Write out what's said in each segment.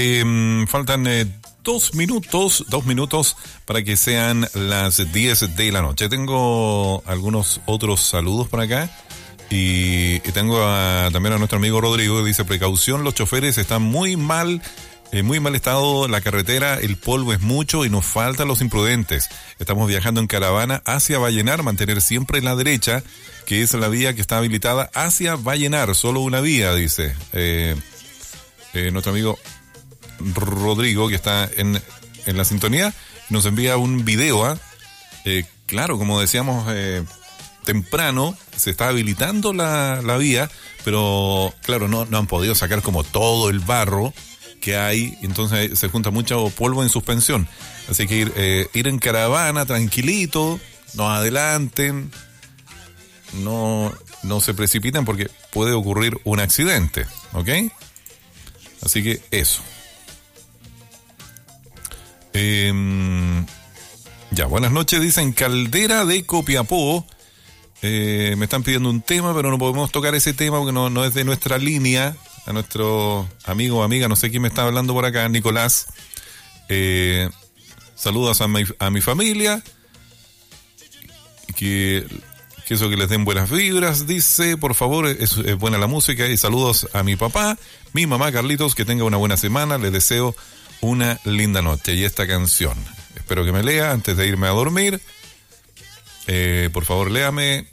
Faltan 2 minutos para que sean las 10 de la noche. Tengo algunos otros saludos por acá. Y tengo también a nuestro amigo Rodrigo, que dice: precaución, los choferes están muy mal estado la carretera, el polvo es mucho y nos faltan los imprudentes. Estamos viajando en caravana hacia Vallenar, mantener siempre la derecha, que es la vía que está habilitada hacia Vallenar, solo una vía, dice nuestro amigo Rodrigo, que está en la sintonía, nos envía un video. Claro, como decíamos temprano, se está habilitando la vía, pero claro, no han podido sacar como todo el barro que hay, entonces se junta mucho polvo en suspensión. Así que ir en caravana, tranquilito, no adelanten, no se precipiten porque puede ocurrir un accidente, ¿ok? Así que eso. Ya, buenas noches, dicen Caldera de Copiapó. Me están pidiendo un tema, pero no podemos tocar ese tema porque no es de nuestra línea. A nuestro amigo o amiga, no sé quién me está hablando por acá, Nicolás. Saludos a mi familia. Que eso, que les den buenas vibras, dice, por favor, es buena la música. Y saludos a mi papá, mi mamá, Carlitos, que tenga una buena semana. Les deseo una linda noche. Y esta canción, espero que me lea antes de irme a dormir. Por favor, léame.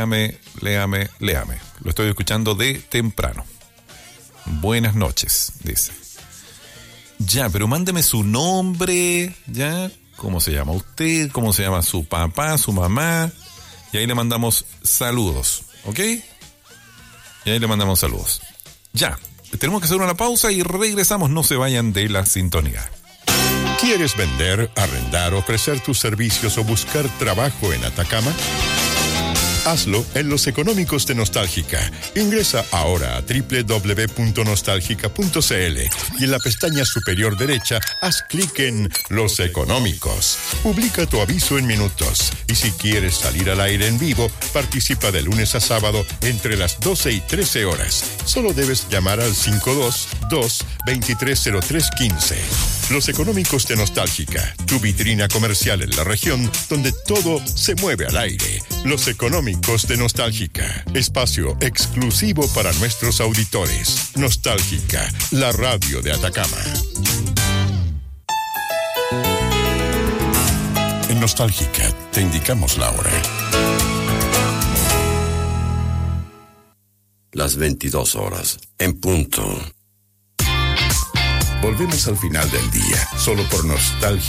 Lo estoy escuchando de temprano. Buenas noches, dice. Ya, pero mándeme su nombre, ya, cómo se llama usted, cómo se llama su papá, su mamá, y ahí le mandamos saludos, ¿ok? Y ahí le mandamos saludos. Ya, tenemos que hacer una pausa y regresamos, no se vayan de la sintonía. ¿Quieres vender, arrendar, ofrecer tus servicios o buscar trabajo en Atacama? Hazlo en Los Económicos de Nostálgica. Ingresa ahora a www.nostalgica.cl y en la pestaña superior derecha haz clic en Los Económicos. Publica tu aviso en minutos. Y si quieres salir al aire en vivo, participa de lunes a sábado entre las 12 y 13 horas. Solo debes llamar al 522-230315. Los Económicos de Nostálgica, tu vitrina comercial en la región donde todo se mueve al aire. Los Económicos de Nostálgica, espacio exclusivo para nuestros auditores. Nostálgica, la radio de Atacama. En Nostálgica te indicamos la hora. Las 22 horas, en punto. Volvemos al final del día, solo por Nostálgica.